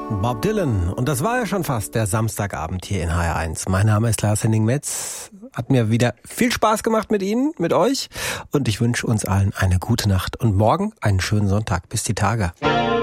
Bob Dylan. Und das war ja schon fast der Samstagabend hier in HR1. Mein Name ist Lars Henning Metz. Hat mir wieder viel Spaß gemacht mit Ihnen, mit euch. Und ich wünsche uns allen eine gute Nacht und morgen einen schönen Sonntag. Bis die Tage.